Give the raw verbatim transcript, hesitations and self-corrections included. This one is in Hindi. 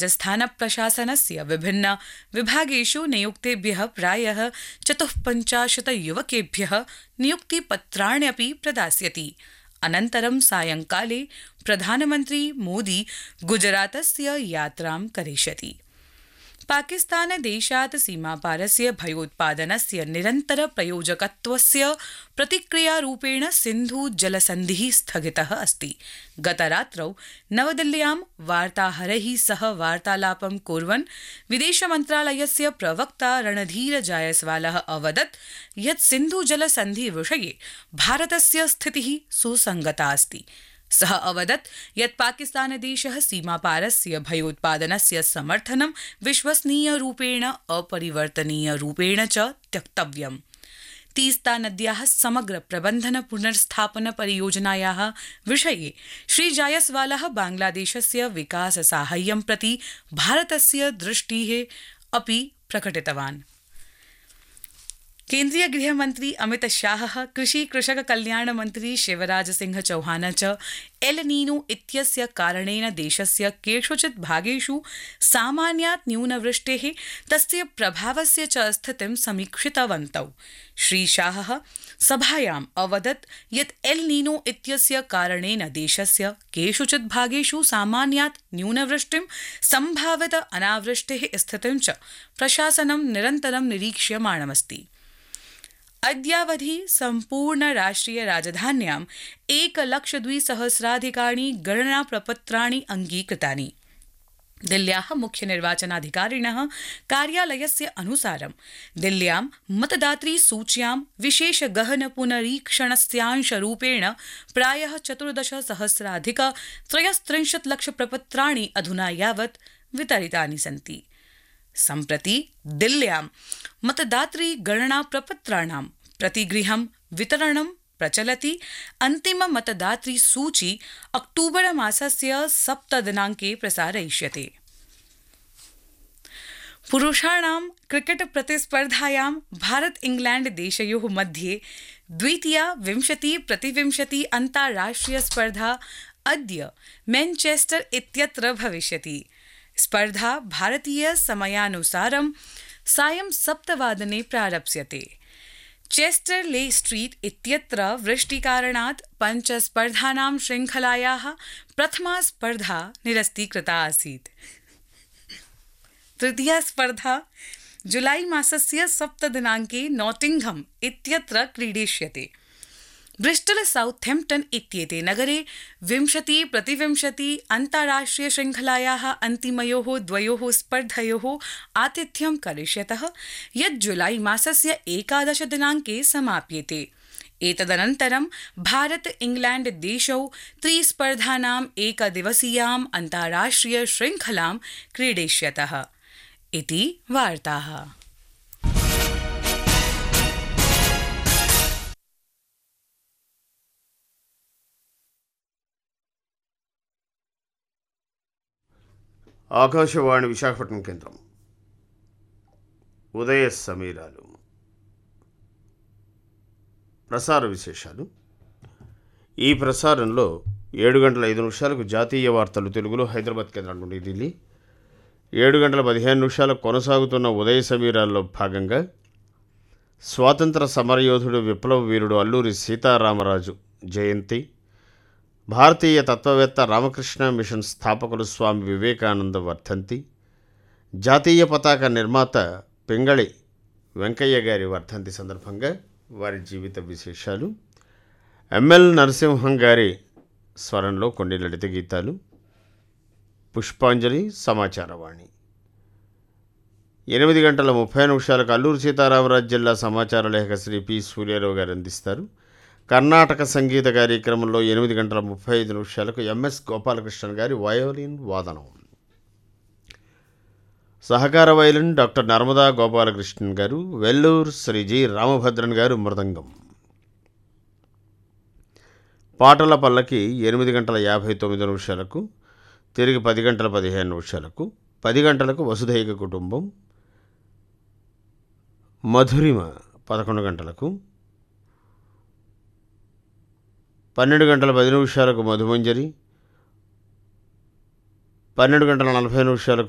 राजस्थानप्रशासनस्य विभिन्न विभागेषु नियुक्तेभ्यः प्रायः चतुःपञ्चाशत् युवकेभ्यः नियुक्तिपत्राण्यपि प्रदास्यति। अनन्तरं सायंकाले प्रधानमन्त्री मोदी गुजरातस्य यात्रां करिष्यति। पाकिस्तानदेशात् सीमापारस्य भयोत्पादनस्य निरन्तरप्रयोजकत्वस्य प्रतिक्रियारूपेण सिन्धु-जलसन्धिः स्थगितः अस्ति। गतरात्रौ नवदिल्ल्यां वार्ताहरैः सह वार्तालापं कुर्वन् विदेशमन्त्रालयस्य प्रवक्ता रणधीर जायसवालः अवदत् यत् सिन्धु-जलसन्धिविषये भारतस्य स्थितिः सुसङ्गता अस्ति। सः अवदत् यत् पाकिस्तानदेशः सीमापारस्य भयोत्पादनस्य समर्थनं विश्वसनीयरूपेण अपरिवर्तनीयरूपेण च त्यक्तव्यम्। तीस्ता नद्याः समग्र प्रबन्धन पुनर्स्थापन परियोजनायाः विषये श्री जायसवालः बांग्लादेशस्य विकाससाहाय्यं प्रति भारतस्य दृष्टिः अपि प्रकटितवान्। केन्द्रीय गृहमन्त्री अमित शाहः कृषि कृषक कल्याण मन्त्री शिवराज सिंह चौहान च एल नीनो इत्यस्य कारणेन देशस्य केषुचित् भागेषु सामान्यात् न्यूनवृष्टेः तस्य प्रभावस्य च स्थितिं समीक्षितवन्तौ। श्री शाहः सभायाम् अवदत् यत् एल नीनो इत्यस्य कारणेन देशस्य केषुचित् भागेषु सामान्यात् न्यूनवृष्टिं सम्भावित अनावृष्टेः स्थितिं च प्रशासनं निरन्तरं निरीक्ष्यमाणमस्ति। अद्यावधि सम्पूर्ण राष्ट्रिय राजधान्याम् एकलक्षद्विसहस्राधिकानि गणनाप्रपत्राणि अङ्गीकृतानि। दिल्ल्याः मुख्य निर्वाचनाधिकारिणः कार्यालयस्य अनुसारं दिल्ल्यां मतदातृसूच्यां विशेष गहन पुनरीक्षणस्यांशरूपेण प्रायः चतुर्दश सहस्राधिक त्रयस्त्रिंशत् लक्ष प्रपत्राणि अधुना यावत् वितरितानि सन्ति। सम्प्रति दिल्ल्यां मतदातृ गणना प्रपत्राणां प्रतिगृहं वितरणं प्रचलति। अन्तिम मतदातृ सूची अक्टूबर मासस्य सप्तदिनाङ्के प्रसारयिष्यते। पुरुषाणां क्रिकेट प्रतिस्पर्धायां भारत इंग्लैंड देशयोः मध्ये द्वितीया विंशति प्रतिविंशति अन्ताराष्ट्रिय स्पर्धा अद्य मैनचेस्टर इत्यत्र भविष्यति। स्पर्धा भारतीय समयानुसारं सायं सप्तवादने प्रारप्स्यते। चेस्टर ले स्ट्रीट इत्यत्र वृष्टिकारणात् पञ्चस्पर्धानां श्रृङ्खलायाः प्रथमा स्पर्धा निरस्तीकृता आसीत्। तृतीया स्पर्धा जुलाई मासस्य सप्तदिनाङ्के नॉटिंघम इत्यत्र क्रीडिष्यते। ब्रिस्टल साउथैम्प्टन इत्येते नगरे विंशति प्रतिविंशति अन्ताराष्ट्रिय श्रृङ्खलायाः अन्तिमयोः द्वयोः स्पर्धयोः आतिथ्यं करिष्यतः यत् जुलाई मासस्य एकादश दिनाङ्के समाप्येते। एतदनन्तरं भारत इंग्लैंड देशौ त्रिस्पर्धानाम् एकदिवसीयाम् अन्ताराष्ट्रिय श्रृङ्खलां क्रीडिष्यतः इति वार्ताः। ఆకాశవాణి విశాఖపట్నం కేంద్రం ఉదయ సమీరాలు ప్రసార విశేషాలు. ఈ ప్రసారంలో ఏడు గంటల ఐదు నిమిషాలకు జాతీయ వార్తలు తెలుగులో హైదరాబాద్ కేంద్రం నుండి ఢిల్లీ, ఏడు గంటల పదిహేను నిమిషాలకు కొనసాగుతున్న ఉదయ సమీరాల్లో భాగంగా స్వాతంత్ర సమరయోధుడు విప్లవ వీరుడు అల్లూరి సీతారామరాజు జయంతి, భారతీయ తత్వవేత్త రామకృష్ణ మిషన్ స్థాపకులు స్వామి వివేకానంద వర్ధంతి, జాతీయ పతాక నిర్మాత పింగళి వెంకయ్య గారి వర్ధంతి సందర్భంగా వారి జీవిత విశేషాలు, ఎంఎల్ నరసింహం గారి స్వరంలో కొన్ని లలిత గీతాలు, పుష్పాంజలి సమాచారవాణి. ఎనిమిది గంటల ముప్పై నిమిషాలకు అల్లూరు సీతారామరాజు జిల్లా సమాచార లేఖ శ్రీ పి సూర్యారావు గారు అందిస్తారు. కర్ణాటక సంగీత కార్యక్రమంలో ఎనిమిది గంటల ముప్పై ఐదు నిమిషాలకు ఎంఎస్ గోపాలకృష్ణన్ గారి వయోలిన్ వాదనం, సహకార వయలిన్ డాక్టర్ నర్మదా గోపాలకృష్ణన్ గారు, వెల్లూరు శ్రీ జి రామభద్రన్ గారు మృదంగం. పాటల పల్లకి ఎనిమిది గంటల యాభై తొమ్మిది నిమిషాలకు, తిరిగి పది గంటల పదిహేను నిమిషాలకు, పది గంటలకు వసుధైక కుటుంబం, మధురిమ పదకొండు గంటలకు, పన్నెండు గంటల పది నిమిషాలకు మధుమంజరి, పన్నెండు గంటల నలభై నిమిషాలకు